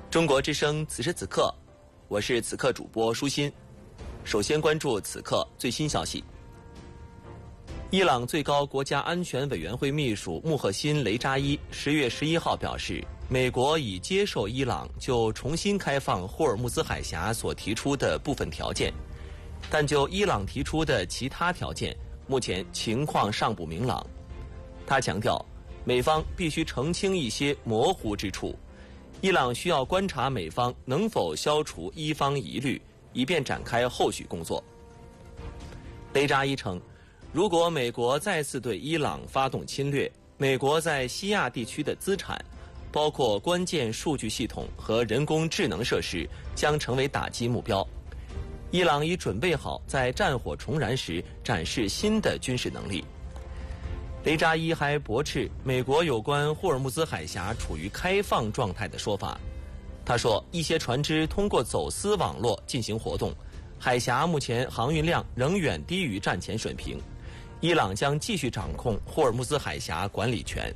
中国之声此时此刻，我是此刻主播舒心。首先关注此刻最新消息。伊朗最高国家安全委员会秘书穆赫辛·雷扎伊10月11号表示，美国已接受伊朗就重新开放霍尔木兹海峡所提出的部分条件，但就伊朗提出的其他条件，目前情况尚不明朗。他强调，美方必须澄清一些模糊之处，伊朗需要观察美方能否消除伊方疑虑，以便展开后续工作。雷扎伊称，如果美国再次对伊朗发动侵略，美国在西亚地区的资产，包括关键数据系统和人工智能设施，将成为打击目标。伊朗已准备好在战火重燃时展示新的军事能力。雷扎伊还驳斥美国有关霍尔木兹海峡处于开放状态的说法。他说，一些船只通过走私网络进行活动，海峡目前航运量仍远低于战前水平。伊朗将继续掌控霍尔木兹海峡管理权。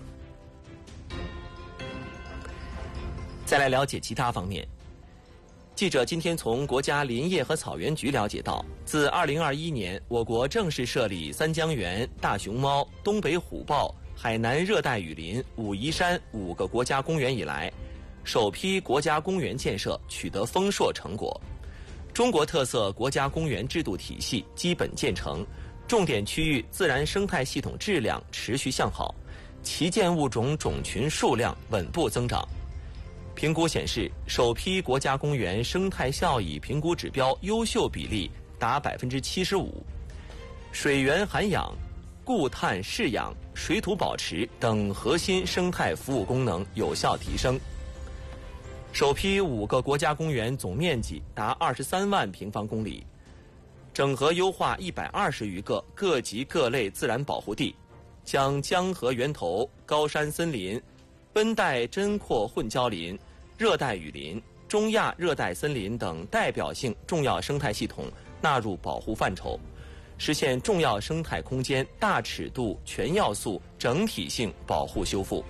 再来了解其他方面。记者今天从国家林业和草原局了解到，自2021年我国正式设立三江源、大熊猫、东北虎豹、海南热带雨林、武夷山5个国家公园以来，首批国家公园建设取得丰硕成果，中国特色国家公园制度体系基本建成，重点区域自然生态系统质量持续向好，旗舰物种种群数量稳步增长。评估显示，首批国家公园生态效益评估指标优秀比例达75%，水源涵养、固碳释养、水土保持等核心生态服务功能有效提升。首批5个国家公园总面积达23万平方公里，整合优化120余个各级各类自然保护地，将江河源头、高山森林、温带针阔混交林、热带雨林、中亚热带森林等代表性重要生态系统纳入保护范畴，实现重要生态空间大尺度、全要素、整体性保护修复。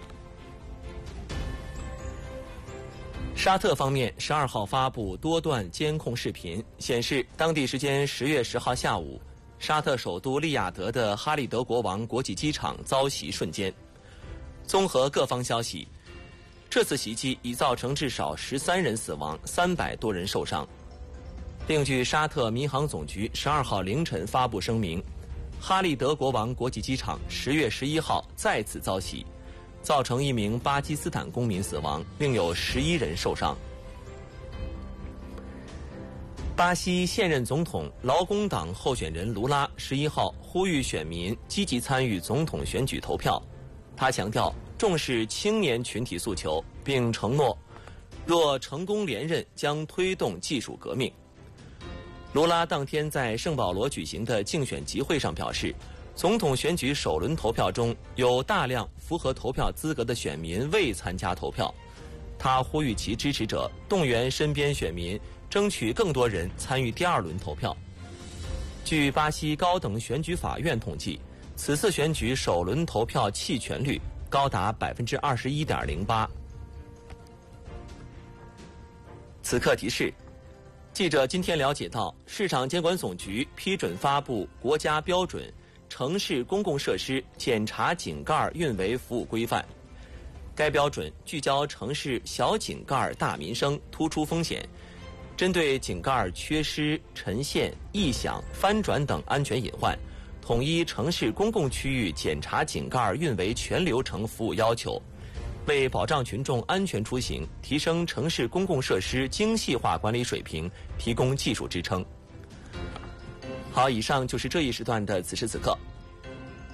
沙特方面12号发布多段监控视频，显示当地时间10月10号下午，沙特首都利雅得的哈利德国王国际机场遭袭瞬间。综合各方消息，这次袭击已造成至少13人死亡，300多人受伤。另据沙特民航总局12号凌晨发布声明，哈利德国王国际机场10月11号再次遭袭，造成1名巴基斯坦公民死亡，另有11人受伤。巴西现任总统劳工党候选人卢拉11号呼吁选民积极参与总统选举投票。他强调重视青年群体诉求，并承诺若成功连任将推动技术革命。卢拉当天在圣保罗举行的竞选集会上表示，总统选举首轮投票中有大量符合投票资格的选民未参加投票。他呼吁其支持者动员身边选民，争取更多人参与第2轮投票。据巴西高等选举法院统计，此次选举首轮投票弃权率高达21.08%。此刻提示，记者今天了解到，市场监管总局批准发布国家标准城市公共设施检查井盖运维服务规范。该标准聚焦城市小井盖大民生突出风险，针对井盖缺失、沉陷、异响、翻转等安全隐患，统一城市公共区域检查井盖运维全流程服务要求，为保障群众安全出行，提升城市公共设施精细化管理水平提供技术支撑。好，以上就是这一时段的此时此刻。